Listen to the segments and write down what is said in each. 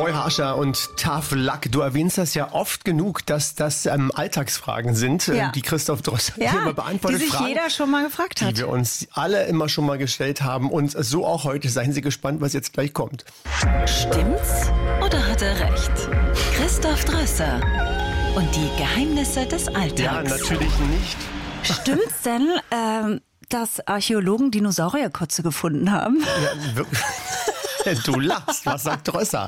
Roy Harscher und Tough Luck. Du erwähnst das ja oft genug, dass das Alltagsfragen sind, die Christoph Drösser immer beantwortet. Die sich Fragen, jeder schon mal gefragt hat. Die wir uns alle immer schon mal gestellt haben. Und so auch heute. Seien Sie gespannt, was jetzt gleich kommt. Stimmt's oder hat er recht? Christoph Drösser und die Geheimnisse des Alltags. Ja, natürlich nicht. Stimmt's denn, dass Archäologen Dinosaurierkotze gefunden haben? Ja, wirklich. Du lachst, was sagt Drösser?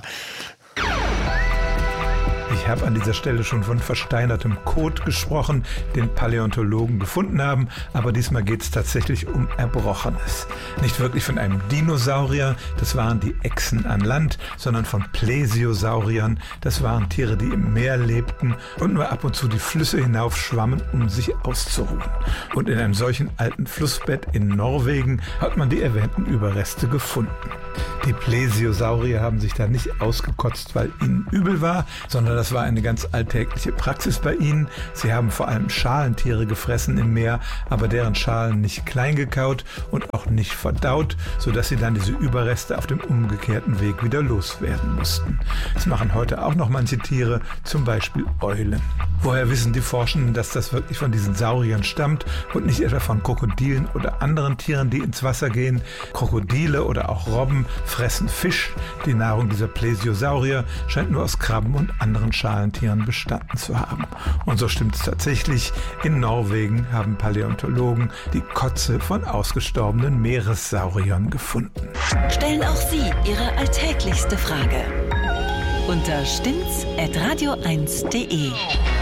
Ich habe an dieser Stelle schon von versteinertem Kot gesprochen, den Paläontologen gefunden haben, aber diesmal geht es tatsächlich um Erbrochenes. Nicht wirklich von einem Dinosaurier, das waren die Echsen an Land, sondern von Plesiosauriern, das waren Tiere, die im Meer lebten und nur ab und zu die Flüsse hinaufschwammen, um sich auszuruhen. Und in einem solchen alten Flussbett in Norwegen hat man die erwähnten Überreste gefunden. Die Plesiosaurier haben sich da nicht ausgekotzt, weil ihnen übel war, sondern das war eine ganz alltägliche Praxis bei ihnen. Sie haben vor allem Schalentiere gefressen im Meer, aber deren Schalen nicht klein gekaut und auch nicht verdaut, sodass sie dann diese Überreste auf dem umgekehrten Weg wieder loswerden mussten. Das machen heute auch noch manche Tiere, zum Beispiel Eulen. Woher wissen die Forschenden, dass das wirklich von diesen Sauriern stammt und nicht etwa von Krokodilen oder anderen Tieren, die ins Wasser gehen? Krokodile oder auch Robben fressen Fisch. Die Nahrung dieser Plesiosaurier scheint nur aus Krabben und anderen Schalentieren bestanden zu haben. Und so stimmt es tatsächlich. In Norwegen haben Paläontologen die Kotze von ausgestorbenen Meeressauriern gefunden. Stellen auch Sie Ihre alltäglichste Frage unter stimmt's@radio1.de.